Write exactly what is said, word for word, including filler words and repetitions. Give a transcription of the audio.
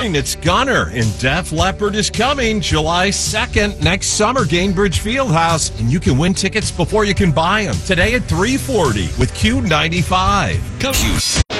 It's Gunner, and Def Leppard is coming July second next summer, Gainbridge Fieldhouse, and you can win tickets before you can buy them. Today at three forty with Q ninety-five. Come.